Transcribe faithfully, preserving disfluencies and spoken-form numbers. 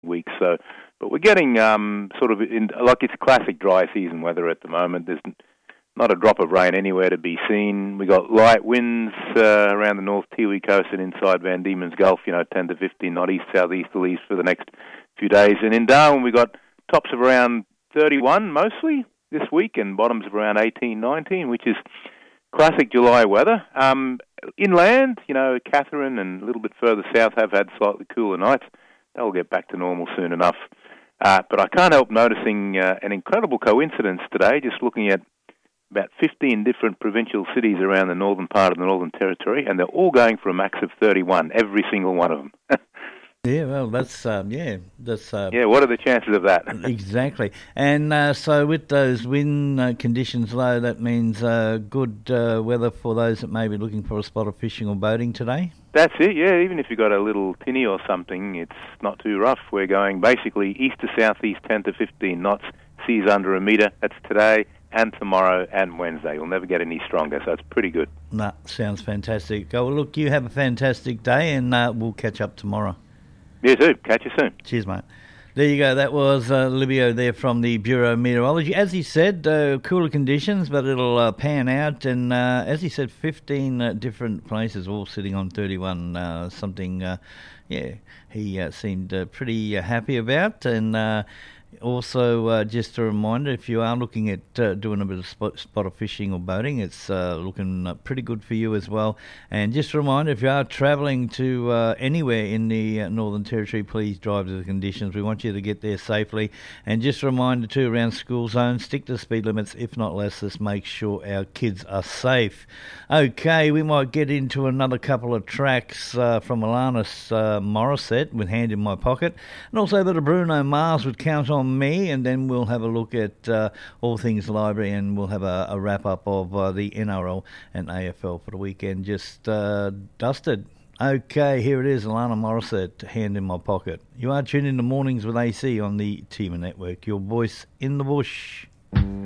weeks. So, but we're getting um, sort of in, like it's classic dry season weather at the moment. There's not a drop of rain anywhere to be seen. We got light winds uh, around the North Tiwi coast and inside Van Diemen's Gulf, you know, ten to fifteen knot east, southeasterlies for the next few days. And in Darwin, we got tops of around thirty-one mostly this week and bottoms of around eighteen, nineteen, which is classic July weather. Um, inland, you know, Catherine and a little bit further south have had slightly cooler nights. They'll get back to normal soon enough. Uh, but I can't help noticing uh, an incredible coincidence today, just looking at about fifteen different provincial cities around the northern part of the Northern Territory, and they're all going for a max of thirty-one, every single one of them. Yeah, well, that's, um, yeah, that's... Uh, yeah, what are the chances of that? Exactly. And uh, so with those wind uh, conditions low, that means uh, good uh, weather for those that may be looking for a spot of fishing or boating today? That's it, yeah. Even if you've got a little tinny or something, it's not too rough. We're going basically east to southeast, ten to fifteen knots, seas under a metre. That's today and tomorrow and Wednesday. You'll never get any stronger, so it's pretty good. Nah, sounds fantastic. Oh, well, look, you have a fantastic day, and uh, we'll catch up tomorrow. You too. Catch you soon. Cheers, mate. There you go. That was uh, Livio there from the Bureau of Meteorology. As he said, uh, cooler conditions, but it'll uh, pan out. And uh, as he said, fifteen uh, different places, all sitting on thirty-one. Uh, something, uh, yeah, he uh, seemed uh, pretty uh, happy about. And uh, also, uh, just a reminder, if you are looking at uh, doing a bit of spot, spot of fishing or boating, it's uh, looking uh, pretty good for you as well. And just a reminder, if you are travelling to uh, anywhere in the uh, Northern Territory, please drive to the conditions. We want you to get there safely. And just a reminder too, around school zones, stick to speed limits, if not less. Let's make sure our kids are safe. Okay, we might get into another couple of tracks uh, from Alanis uh, Morissette with Hand in My Pocket, and also a bit of Bruno Mars with Count On Me, and then we'll have a look at uh, all things library, and we'll have a, a wrap-up of uh, the N R L and A F L for the weekend just uh, dusted. Okay, here it is, Alana Morissette, Hand in My Pocket. You are tuned in to Mornings with A C on the T M A Network, your voice in the bush.